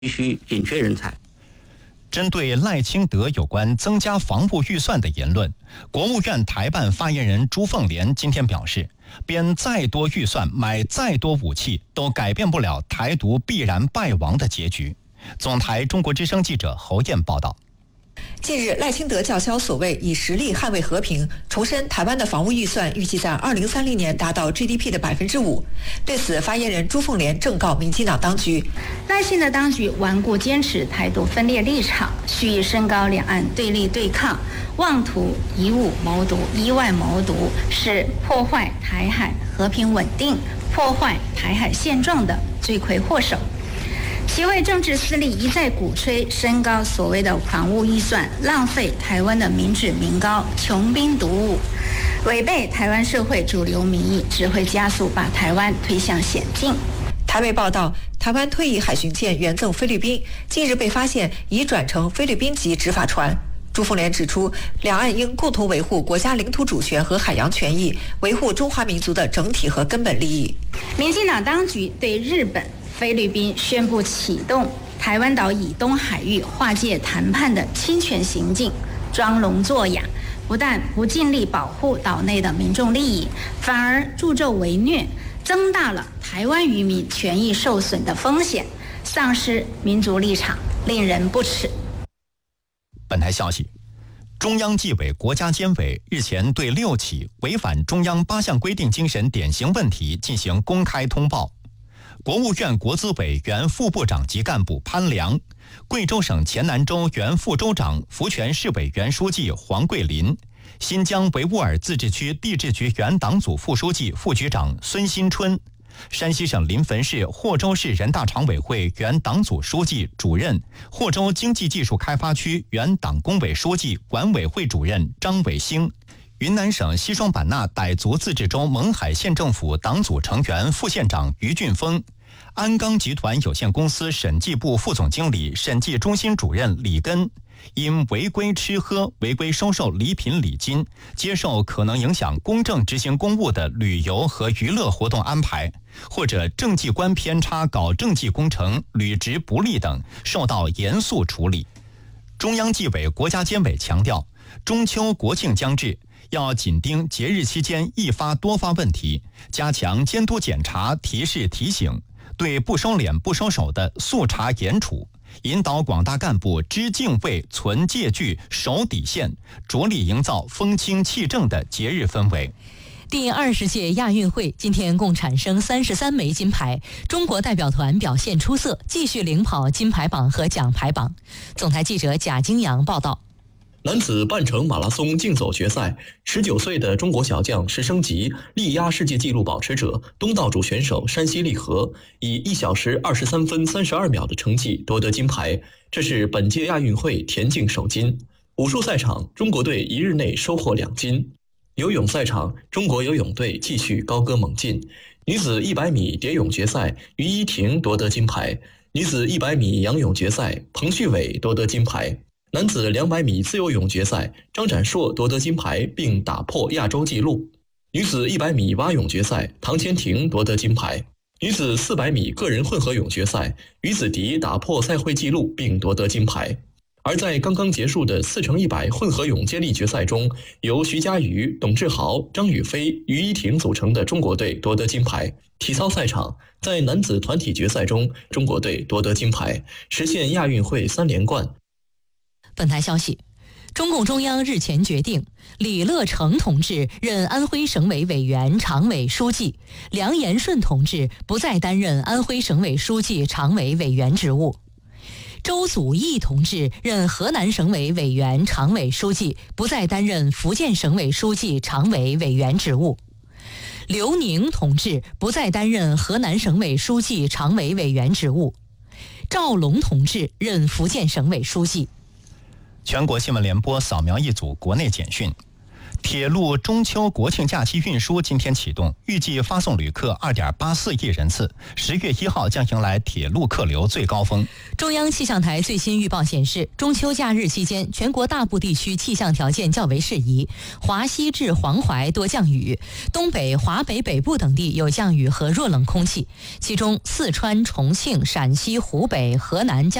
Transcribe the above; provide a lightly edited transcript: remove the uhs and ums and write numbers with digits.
必须紧缺人才。 针对赖清德有关增加防务预算的言论，国务院台办发言人朱凤莲今天表示，编再多预算买再多武器，都改变不了台独必然败亡的结局。总台中国之声记者侯燕报道。 近日，赖清德叫嚣所谓以实力捍卫和平，重申台湾的防务预算预计在2030年达到 GDP 的5%。对此，发言人朱凤莲正告民进党当局， 赖清德当局顽固坚持台独分裂立场，蓄意升高两岸对立对抗，妄图以武谋独、以外谋独，是破坏台海和平稳定、破坏台海现状的罪魁祸首。协会政治势力一再鼓吹升高所谓的防务预算，浪费台湾的民脂民膏，穷兵黩武，违背台湾社会主流民意，只会加速把台湾推向险境。 台媒报道，台湾退役海巡舰援赠菲律宾，近日被发现已转成菲律宾籍执法船。朱凤莲指出，两岸应共同维护国家领土主权和海洋权益，维护中华民族的整体和根本利益。 民进党当局对日本、菲律宾宣布启动台湾岛以东海域划界谈判的侵权行径，装聋作哑，不但不尽力保护岛内的民众利益，反而助纣为虐，增大了台湾渔民权益受损的风险，丧失民族立场，令人不齿。 本台消息，中央纪委国家监委日前对6起违反中央8项规定精神典型问题进行公开通报。国务院国资委原副部长级干部潘良，贵州省黔南州原副州长、福泉市委原书记黄桂林，新疆维吾尔自治区地质局原党组副书记、副局长孙新春，山西省临汾市霍州市人大常委会原党组书记、主任，霍州经济技术开发区原党工委书记、管委会主任张伟兴，云南省西双版纳傣族自治州勐海县政府党组成员、副县长于俊峰，鞍钢集团有限公司审计部副总经理、审计中心主任李根，因违规吃喝、违规收受礼品礼金、接受可能影响公正执行公务的旅游和娱乐活动安排，或者政绩观偏差搞政绩工程、履职不力等，受到严肃处理。中央纪委国家监委强调，中秋国庆将至，要紧盯节日期间易发多发问题，加强监督检查、提示提醒，对不收敛不收手的速查严处，引导广大干部知敬畏、存戒惧、守底线，着力营造风清气正的节日氛围。 第20届亚运会今天共产生33枚金牌，中国代表团表现出色，继续领跑金牌榜和奖牌榜。总台记者贾金阳报道。 男子半程马拉松竞走决赛，19岁的中国小将石升级力压世界纪录保持者东道主选手山西利和，以1小时23分32秒的成绩夺得金牌，这是本届亚运会田径首金。武术赛场，中国队一日内收获2金。游泳赛场，中国游泳队继续高歌猛进。女子100米蝶泳决赛，于依婷夺得金牌；女子100米仰泳决赛，彭旭伟夺得金牌。男子200米自由泳决赛，张展硕夺得金牌并打破亚洲纪录。女子100米蛙泳决赛，唐千婷夺得金牌。女子400米个人混合泳决赛，于子迪打破赛会纪录并夺得金牌。而在刚刚结束的4乘100混合泳接力决赛中，由徐嘉余、董志豪、张雨霏、于依婷组成的中国队夺得金牌。体操赛场，在男子团体决赛中，中国队夺得金牌，实现亚运会3连冠。 本台消息，中共中央日前决定，李乐成同志任安徽省委委员、常委书记，梁延顺同志不再担任安徽省委书记、常委委员职务。周祖义同志任河南省委委员、常委书记，不再担任福建省委书记、常委委员职务。刘宁同志不再担任河南省委书记、常委委员职务。赵龙同志任福建省委书记。 全国新闻联播扫描一组国内简讯。 铁路中秋国庆假期运输今天启动，预计发送旅客2.84亿人次。10月1号将迎来铁路客流最高峰。 中央气象台最新预报显示，中秋假日期间，全国大部地区气象条件较为适宜，华西至黄淮多降雨，东北、华北北部等地有降雨和弱冷空气，其中四川、重庆、陕西、湖北、河南、